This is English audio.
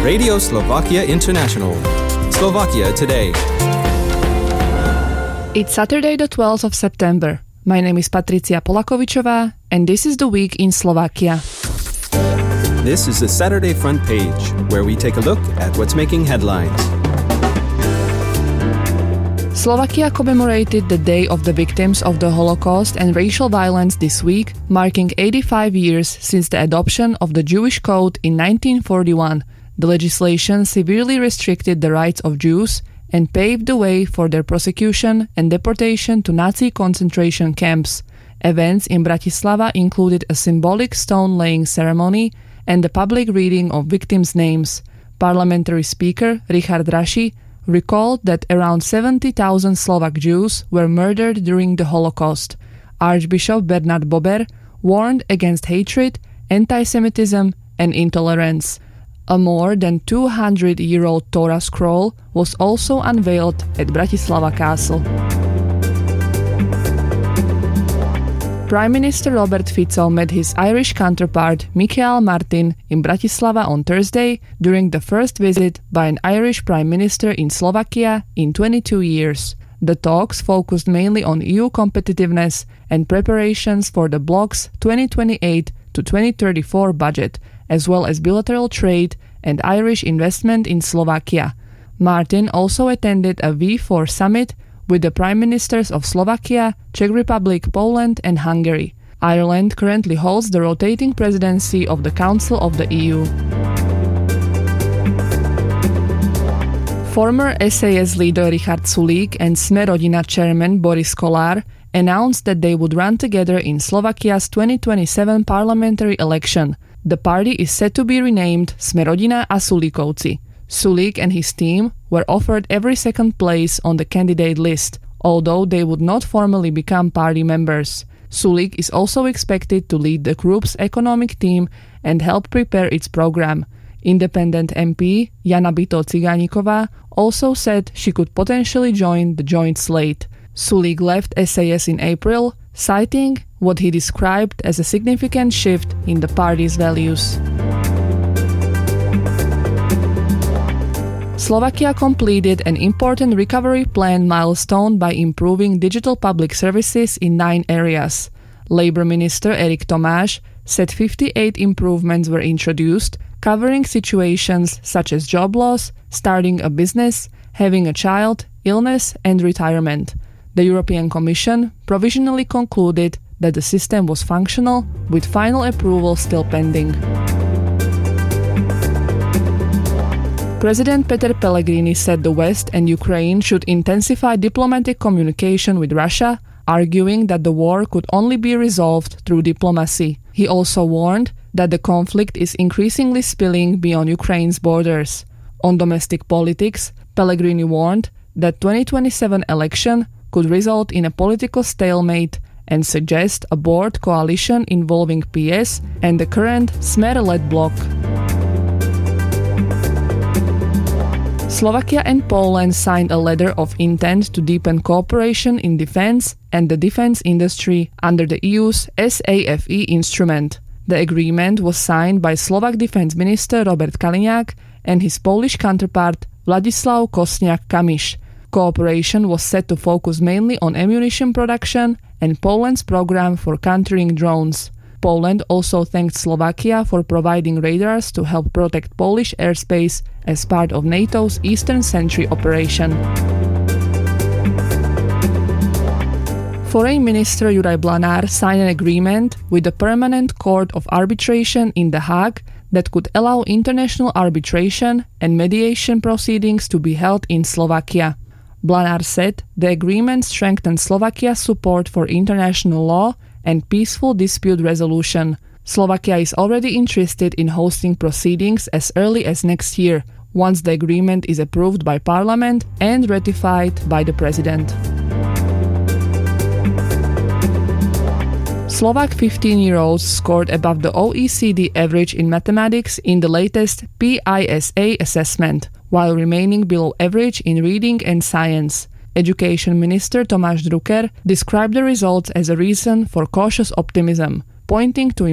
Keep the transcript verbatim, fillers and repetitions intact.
Radio Slovakia International. Slovakia Today. It's Saturday the twelfth of September. My name is Patricia Polakovičová and this is the week in Slovakia. This is the Saturday Front Page, where we take a look at what's making headlines. Slovakia commemorated the Day of the Victims of the Holocaust and Racial Violence this week, marking eighty-five years since the adoption of the Jewish Code in nineteen forty-one. The legislation severely restricted the rights of Jews and paved the way for their prosecution and deportation to Nazi concentration camps. Events in Bratislava included a symbolic stone-laying ceremony and the public reading of victims' names. Parliamentary Speaker Richard Raši recalled that around seventy thousand Slovak Jews were murdered during the Holocaust. Archbishop Bernard Bober warned against hatred, anti-Semitism, and intolerance. A more than two hundred year old Torah scroll was also unveiled at Bratislava Castle. Prime Minister Robert Fico met his Irish counterpart Micheál Martin in Bratislava on Thursday during the first visit by an Irish Prime Minister in Slovakia in twenty-two years. The talks focused mainly on E U competitiveness and preparations for the bloc's twenty twenty-eight to twenty thirty-four budget, as well as bilateral trade and Irish investment in Slovakia. Martin also attended a V four summit with the Prime Ministers of Slovakia, Czech Republic, Poland and Hungary. Ireland currently holds the rotating presidency of the Council of the E U. Former S A S leader Richard Sulík and Sme-Rodina chairman Boris Kollár announced that they would run together in Slovakia's twenty twenty-seven parliamentary election. The party is set to be renamed Sme-Rodina a Sulíkovci. Sulík and his team were offered every second place on the candidate list, although they would not formally become party members. Sulík is also expected to lead the group's economic team and help prepare its program. Independent M P Jana Byto Cigániková also said she could potentially join the joint slate. Sulík left S A S in April, citing what he described as a significant shift in the party's values. Slovakia completed an important recovery plan milestone by improving digital public services in nine areas. Labour Minister Erik Tomáš said fifty-eight improvements were introduced, covering situations such as job loss, starting a business, having a child, illness, and retirement. The European Commission provisionally concluded that the system was functional, with final approval still pending. President Peter Pellegrini said the West and Ukraine should intensify diplomatic communication with Russia, arguing that the war could only be resolved through diplomacy. He also warned that the conflict is increasingly spilling beyond Ukraine's borders. On domestic politics, Pellegrini warned that twenty twenty-seven election could result in a political stalemate and suggest a broad coalition involving P S and the current Smer-led bloc. Slovakia and Poland signed a letter of intent to deepen cooperation in defense and the defense industry under the E U's S A F E instrument. The agreement was signed by Slovak Defense Minister Robert Kaliňák and his Polish counterpart Władysław Kosiniak-Kamysz. Cooperation was set to focus mainly on ammunition production and Poland's program for countering drones. Poland also thanked Slovakia for providing radars to help protect Polish airspace as part of NATO's Eastern Sentry operation. Foreign Minister Juraj Blanár signed an agreement with the Permanent Court of Arbitration in The Hague that could allow international arbitration and mediation proceedings to be held in Slovakia. Blanár said the agreement strengthens Slovakia's support for international law and peaceful dispute resolution. Slovakia is already interested in hosting proceedings as early as next year, once the agreement is approved by Parliament and ratified by the President. Slovak fifteen-year-olds scored above the O E C D average in mathematics in the latest P I S A assessment, while remaining below average in reading and science. Education Minister Tomáš Drucker described the results as a reason for cautious optimism, pointing to